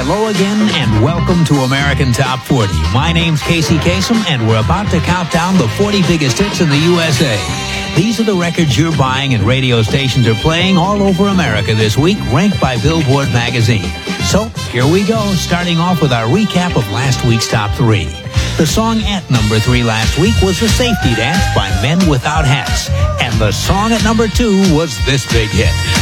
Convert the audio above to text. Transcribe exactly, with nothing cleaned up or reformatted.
Hello again, and welcome to American Top forty. My name's Casey Kasem, and we're about to count down the forty biggest hits in the U S A. These are the records you're buying and radio stations are playing all over America this week, ranked by Billboard magazine. So, here we go, starting off with our recap of last week's top three. The song at number three last week was The Safety Dance by Men Without Hats. And the song at number two was this big hit.